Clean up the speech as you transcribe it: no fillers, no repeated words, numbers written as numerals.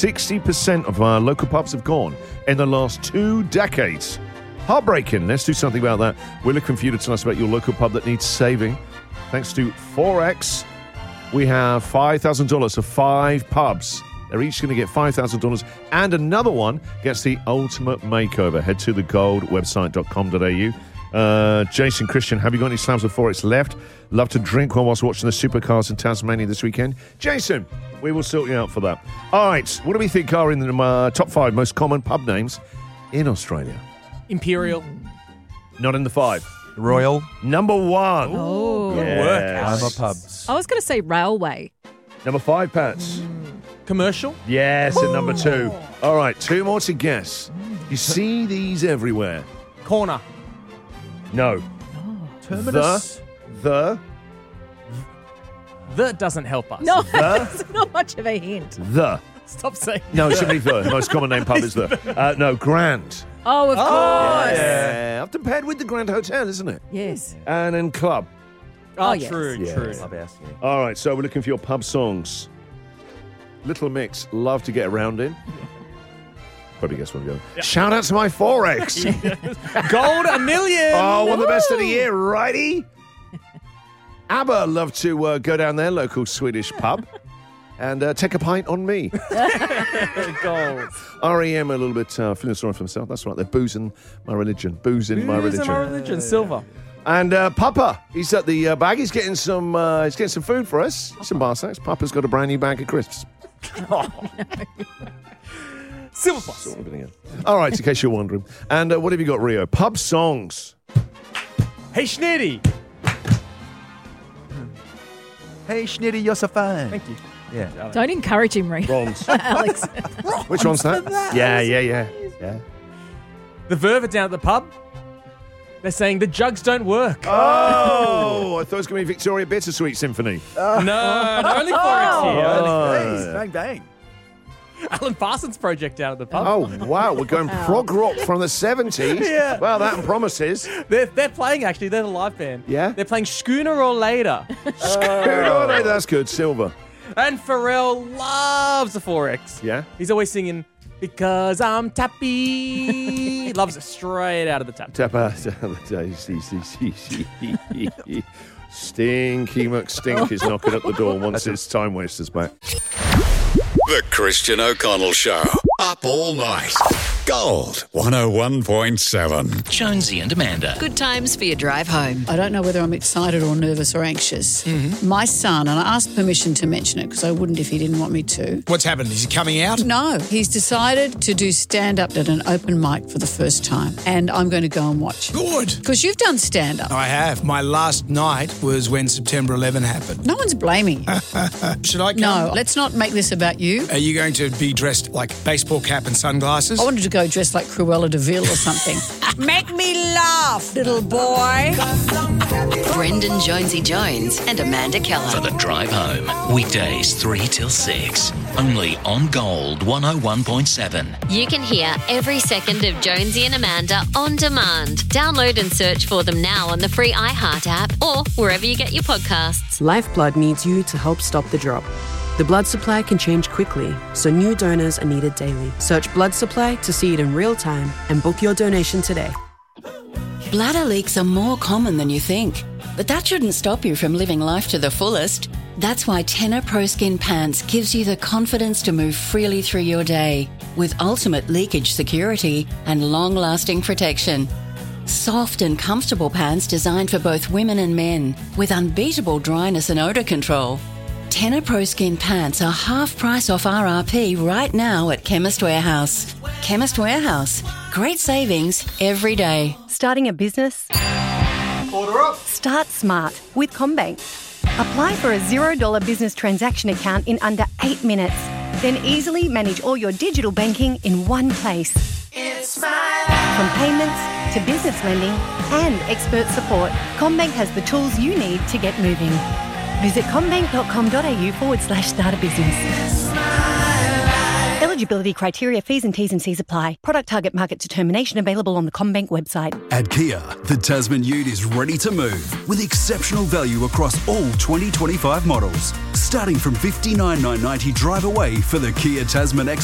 60% of our local pubs have gone in the last 2 decades. Heartbreaking. Let's do something about that. We're looking for you to tell us about your local pub that needs saving. Thanks to Forex, we have $5,000 for 5 pubs. They're each going to get $5,000, and another one gets the ultimate makeover. Head to thegoldwebsite.com.au. Jason, Christian, have you got any slabs of Forex left? Love to drink whilst watching the Supercars in Tasmania this weekend. Jason, we will sort you out for that. All right, what do we think are in the top 5 most common pub names in Australia? Imperial. Not in the 5. Royal. Number 1. Oh. Yes. Work. Primer pubs. I was going to say railway. Number 5, Pats. Commercial. Yes, at number 2. All right, 2 more to guess. You see these everywhere. Corner. No. Terminus. The doesn't help us. No, it's not much of a hint. Stop saying No, it should be the. The most common name pub is the. No, Grand. Oh, of course. Yeah, often paired with the Grand Hotel, isn't it? Yes. And then Club. Oh, yes. true. Clubhouse, yeah. All right, so we're looking for your pub songs. Little Mix, love to get around in. Probably guess where I'm going. Shout out to my Forex. Gold $1 million. Oh, one of the best of the year, righty? ABBA love to go down their local Swedish pub and take a pint on me. Gold. REM a little bit feeling sorry for himself. That's right, they're boozing my religion. Boozing my religion. Silver. And Papa, he's at the bag. He's getting some food for us. Some bar snacks. Papa's got a brand new bag of crisps. Silver Plus. All right, in case you're wondering. And what have you got, Rio? Pub songs. Hey, Schnitty. Hey, Schnitty, you're so fine. Thank you. Yeah. Don't encourage him, Reed. Bronze. Alex. Which one's that? Yeah. The Verve are down at the pub. They're saying the jugs don't work. Oh, I thought it was going to be Victoria Bittersweet Symphony. No, only Forex here. Please, bang, bang. Alan Parsons Project down at the pub. Oh, wow, we're going prog rock from the 70s. Yeah. Well, that promises. They're playing, actually. They're the live band. Yeah? They're playing Schooner or Later. Oh, no, that's good. Silver. And Pharrell loves the Forex. Yeah? He's always singing, Because I'm Tappy. Loves it straight out of the tap. Stinky McStink is knocking at the door once his time waster's back. The Christian O'Connell Show. Up all night. Gold 101.7. Jonesy and Amanda. Good times for your drive home. I don't know whether I'm excited or nervous or anxious. My son, and I asked permission to mention it because I wouldn't if he didn't want me to. What's happened? Is he coming out? No, he's decided to do stand-up at an open mic for the first time, and I'm going to go and watch. Good. Because you've done stand-up. I have. My last night was when September 11 happened. No one's blaming you. Should I come? No, let's not make this about you. Are you going to be dressed like baseball cap and sunglasses? I wanted to go dressed like Cruella de Vil or something. Make me laugh, little boy. Brendan Jonesy Jones and Amanda For Keller. the drive home. Weekdays 3 till 6. Only on Gold 101.7. You can hear every second of Jonesy and Amanda on demand. Download and search for them now on the free iHeart app or wherever you get your podcasts. Lifeblood needs you to help stop the drop. The blood supply can change quickly, so new donors are needed daily. Search blood supply to see it in real time and book your donation today. Bladder leaks are more common than you think, but that shouldn't stop you from living life to the fullest. That's why Tenor Pro Skin Pants gives you the confidence to move freely through your day with ultimate leakage security and long-lasting protection. Soft and comfortable pants designed for both women and men with unbeatable dryness and odour control. Tenor Pro Skin Pants are half price off RRP right now at Chemist Warehouse. Chemist Warehouse. Great savings every day. Starting a business? Order up. Start smart with CommBank. Apply for a $0 business transaction account in under 8 minutes. Then easily manage all your digital banking in one place. It's my life. From payments to business lending and expert support, CommBank has the tools you need to get moving. Visit commbank.com.au/start a business. Eligibility criteria, fees and T's and C's apply. Product target market determination available on the CommBank website. At Kia, the Tasman Ute is ready to move with exceptional value across all 2025 models. Starting from $59,990 drive away for the Kia Tasman X